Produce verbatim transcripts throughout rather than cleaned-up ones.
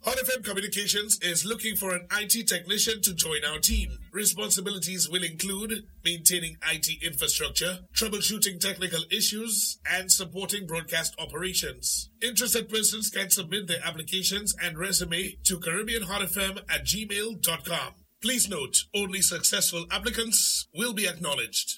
Hot F M Communications is looking for an I T technician to join our team. Responsibilities will include maintaining I T infrastructure, troubleshooting technical issues, and supporting broadcast operations. Interested persons can submit their applications and resume to caribbean hot f m at gmail dot com. Please note, only successful applicants will be acknowledged.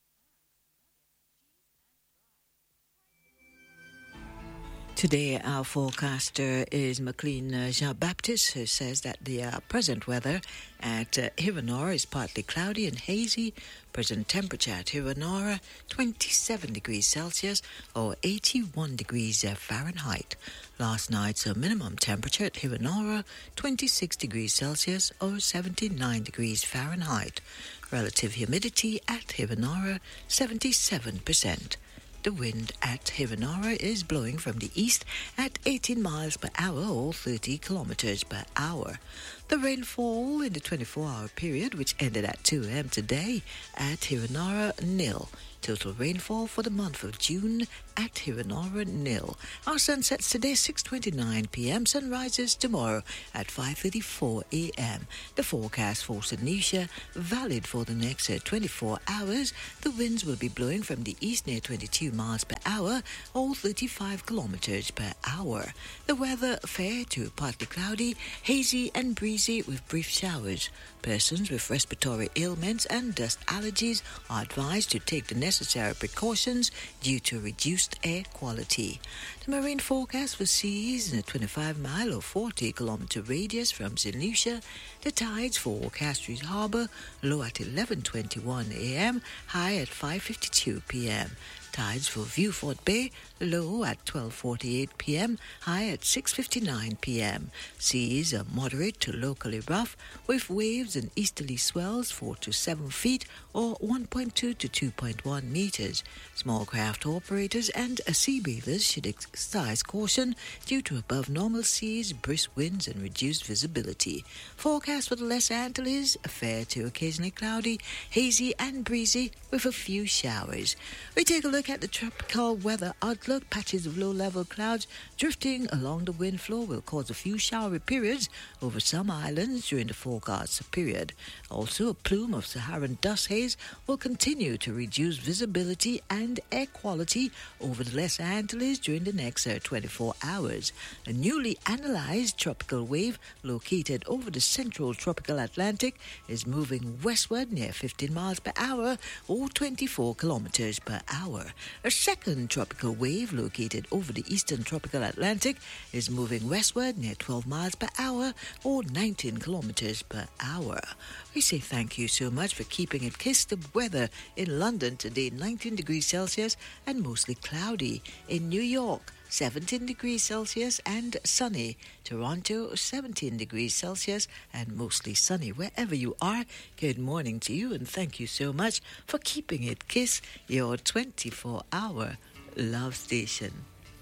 Today, our forecaster is McLean uh, Jean-Baptiste, who says that the uh, present weather at uh, Hevanora is partly cloudy and hazy. Present temperature at Hevanora, twenty-seven degrees Celsius or eighty-one degrees uh, Fahrenheit. Last night's uh, minimum temperature at Hevanora, twenty-six degrees Celsius or seventy-nine degrees Fahrenheit. Relative humidity at Hevanora, seventy-seven percent. The wind at Hevanora is blowing from the east at eighteen miles per hour or thirty kilometers per hour. The rainfall in the twenty-four hour period, which ended at two a.m. today at Hevanora, nil. Total rainfall for the month of June at Hevanora, nil. Our sun sets today six twenty-nine p.m. Sun rises tomorrow at five thirty-four a.m. The forecast for Saint Lucia, valid for the next uh, twenty-four hours. The winds will be blowing from the east near twenty-two miles per hour or thirty-five kilometers per hour. The weather fair to partly cloudy, hazy and breezy with brief showers. Persons with respiratory ailments and dust allergies are advised to take the necessary precautions due to reduced air quality. The marine forecast for seas in a twenty-five mile or forty kilometer radius from Saint Lucia. The tides for Castries Harbour, low at eleven twenty-one a.m., high at five fifty-two p.m. Tides for Vieux-Fort Bay, low at twelve forty-eight p.m., high at six fifty-nine p.m. Seas are moderate to locally rough, with waves and easterly swells four to seven feet or one point two to two point one meters. Small craft operators and sea bathers should exercise caution due to above normal seas, brisk winds and reduced visibility. Forecast for the Les Antilles, fair to occasionally cloudy, hazy and breezy with a few showers. We take a look at the tropical weather outlook. Patches of low-level clouds drifting along the wind flow will cause a few showery periods over some islands during the forecast period. Also, a plume of Saharan dust haze will continue to reduce visibility and air quality over the Les Antilles during the next uh, twenty-four hours. A newly analyzed tropical wave located over the central tropical Atlantic is moving westward near fifteen miles per hour or twenty-four kilometers per hour. A second tropical wave located over the eastern tropical Atlantic is moving westward near twelve miles per hour or nineteen kilometers per hour. We say thank you so much for keeping it KISS. The weather in London today, nineteen degrees Celsius and mostly cloudy. In New York, seventeen degrees Celsius and sunny. Toronto, seventeen degrees Celsius and mostly sunny. Wherever you are, good morning to you and thank you so much for keeping it KISS, your twenty-four hour love station.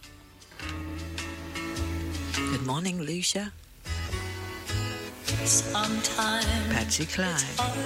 Good morning, Lucia. Sometimes Patsy Cline.